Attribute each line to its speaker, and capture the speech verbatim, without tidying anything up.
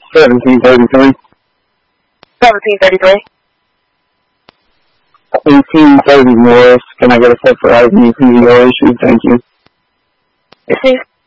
Speaker 1: seventeen thirty-three.
Speaker 2: seventeen thirty-three.
Speaker 1: eighteen thirty Morris. Can I get a separate I D for your issue? Thank you.
Speaker 2: Received.